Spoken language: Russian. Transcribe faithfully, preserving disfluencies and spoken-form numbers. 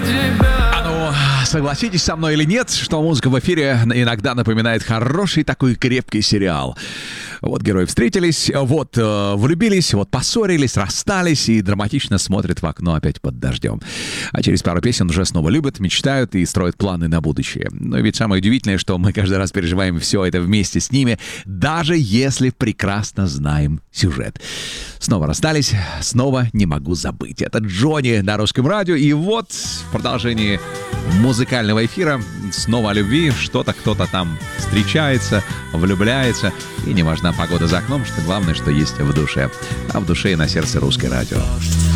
А ну, согласитесь со мной или нет, что музыка в эфире иногда напоминает хороший такой крепкий сериал. Вот герои встретились, вот э, влюбились, вот поссорились, расстались и драматично смотрят в окно опять под дождем. А через пару песен уже снова любят, мечтают и строят планы на будущее. Но ведь самое удивительное, что мы каждый раз переживаем все это вместе с ними, даже если прекрасно знаем сюжет. Снова расстались, снова не могу забыть. Это Джонни на Русском радио. И вот в продолжении музыкального эфира снова о любви. Что-то кто-то там встречается, влюбляется. И неважно погода за окном, что главное, что есть в душе. А в душе и на сердце Русское радио.